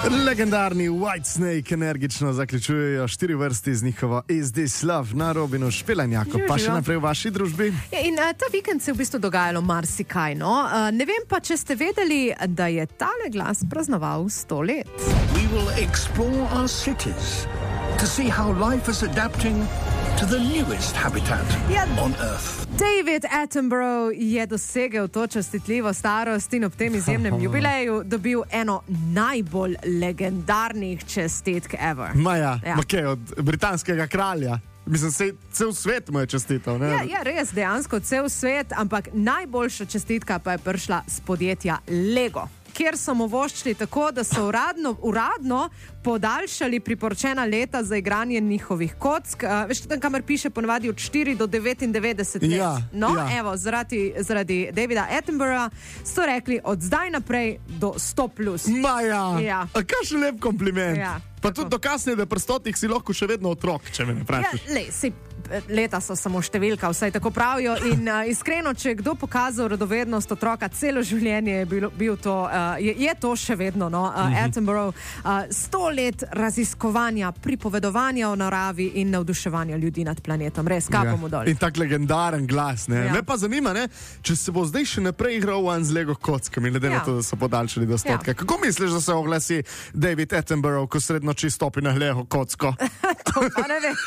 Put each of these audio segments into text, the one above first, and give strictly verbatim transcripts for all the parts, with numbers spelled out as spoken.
Legendarni Whitesnake energično zaključujejo štiri vrsti iz njihova Is This Love na Robinu Špelenjaku. Pa še naprej v vaši družbi. Ja, in uh, ta vikend se je v bistvu dogajalo marsikaj, no? Uh, ne vem pa, če ste vedeli, da je tale glas praznoval sto let. We will explore our cities to see how life is adapting to the newest habitat Ja. on Earth. David Attenborough je dosegel to častitljivo starost in ob tem izjemnem jubileju dobil eno najbolj legendarnih čestitk ever. Maja, Ja. ma kaj, od britanskega kralja. Mislim, se cel svet mu je čestital, ne? Ja, ja, res, dejansko cel svet, ampak najboljša čestitka pa je prišla z podjetja Lego, kjer so mu voščili tako, da so uradno, uradno podaljšali priporočena leta za igranje njihovih kock. Uh, veš, tam, kamor piše ponavadi od štiri do devetindevetdeset let. Ja, no, ja. evo, zaradi, zaradi Davida Attenboroughja so rekli od zdaj naprej do sto plus. Maja, Ja. a kakšen lep kompliment. Ja, pa tako. tudi dokaz je, da pri stotih si lahko še vedno otrok, če me ne Ja, vprašaš. lej, si, leta so samo številka, vsaj tako pravijo. In uh, iskreno, če je kdo pokazal radovednost otroka celo življenje, je, bilo, bil to, uh, je, je to še vedno no, uh, mm-hmm. Attenborough. Uh, sto let raziskovanja, pripovedovanja o naravi in navduševanja ljudi nad planetom. Res, kapo mu dol. In tak legendaren glas, ne? Ja. Me pa zanima, ne? Če se bo zdaj še naprej igral one z Lego kockami, glede Ja. na to, da so podaljšali do stotka. Ja. Kako misliš, da se oglasi David Attenborough, ko sred noči stopi na Lego kocko? To pa ne vem.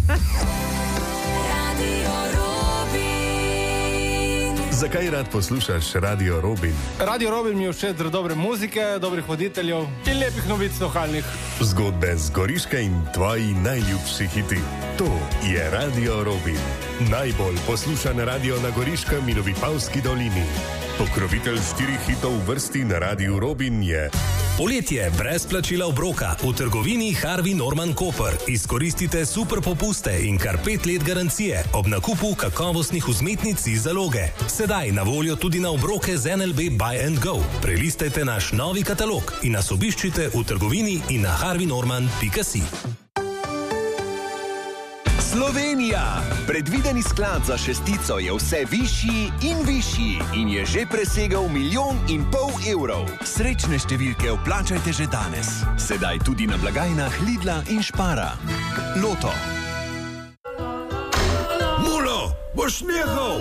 Zakaj rad poslušaš Radio Robin? Radio Robin mi je všeč zaradi dobre muzike, dobrih voditeljev in lepih novic lokalnih. Zgodbe z Goriške in tvoji najljubši hiti. To je Radio Robin. Najbolj poslušan radio na Goriškem in v Vipavski dolini. Pokrovitelj štirih hitov v vrsti na Radiu Robin je... Poletje brez plačila obroka v trgovini Harvey Norman Koper. Izkoristite super popuste in kar pet let garancije ob nakupu kakovostnih vzmetnic iz zaloge. Sedaj na voljo tudi na obroke z N L B Buy and Go. Prelistajte naš novi katalog in nas obiščite v trgovini in na harvey norman pika si. Slovenija! Predvideni sklad za šestico je vse višji in višji in je že presegel milijon in pol evrov. Srečne številke vplačajte že danes. Sedaj tudi na blagajnah Lidla in Špara. Loto. Mulo, boš nehal!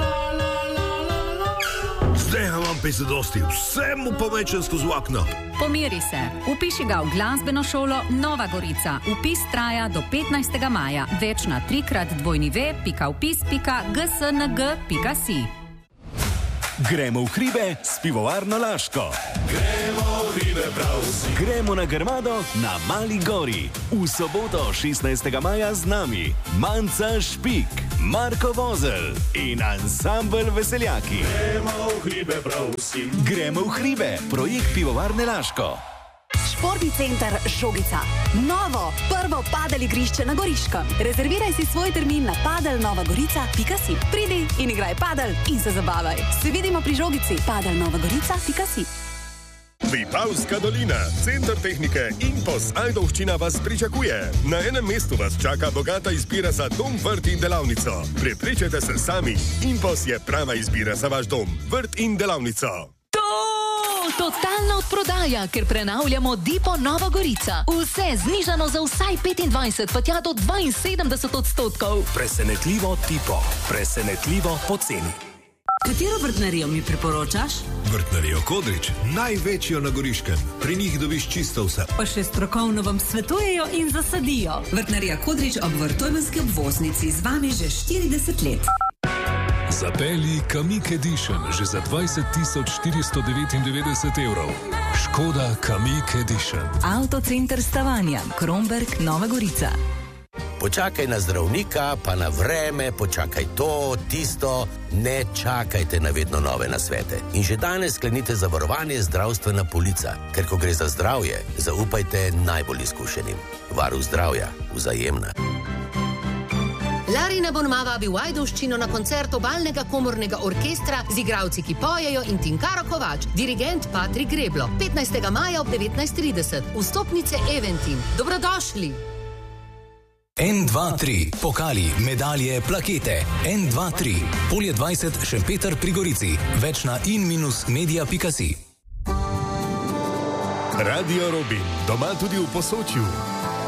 Zdaj imam pesem dosti, vse mu pomečem skozi okno. Pomiri se. Upiši ga v glasbeno šolo Nova Gorica. Upis traja do petnajstega maja. Več na trikrat dvojni ve pika vpis pika g s n g pika si. Gremo v hribe s pivovarno Laško. Gremo v hribe prav vsi. Gremo na Grmado na Mali Gori. V soboto šestnajstega maja z nami Manca Špik, Marko Vozel in ansambel Veseljaki. Gremo v hribe prav vsi. Gremo v hribe, projekt pivovarne Laško. Športni center Žogica. Novo, prvo padel igrišče na Goriškem. Rezerviraj si svoj termin na padel nova gorica pika si. Pridi in igraj padel in se zabavaj. Se vidimo pri Žogici. padel nova gorica pika si. Vipavska dolina, center tehnike Impos Ajdovščina vas pričakuje. Na enem mestu vas čaka bogata izbira za dom, vrt in delavnico. Prepričajte se sami, Impos je prava izbira za vaš dom, vrt in delavnico. Totalna odprodaja, ker prenavljamo Dipo Nova Gorica. Vse znižano za vsaj petindvajset, pa tja do dvainsedemdeset odstotkov. Presenetljivo Dipo. Presenetljivo poceni. Katero vrtnarijo mi priporočaš? Vrtnarijo Kodrič, največjo na Goriškem. Pri njih dobiš čisto vse. Pa še strokovno vam svetujejo in zasadijo. Vrtnarija Kodrič ob Vrtojmenski obvoznici z vami že štirideset let. Zapelji Kamik Edition že za dvajset tisoč štiristo devetindevetdeset evrov. Škoda Kamik Edition. Avtocenter Stavanja, Kromberk, Nova Gorica. Počakaj na zdravnika, pa na vreme, počakaj to, tisto. Ne čakajte na vedno nove nasvete. In že danes sklenite zavarovanje zdravstvena polica, ker ko gre za zdravje, zaupajte najbolj izkušenim. Varuh zdravja, Vzajemna. Larina Bonma vabi v Ajdovščino na koncert obalnega komornega orkestra z igralci, ki pojejo, in Tinkaro Kovač, dirigent Patrik Greblo. petnajstega maja ob devetnajst trideset. Vstopnice Eventim. Dobrodošli! en dva tri. Pokali, medalje, plakete. en dva tri. Polje dvajset, Šempeter pri Gorici. Več na in minus media pika si. Radio Robin, doma tudi v Posočju.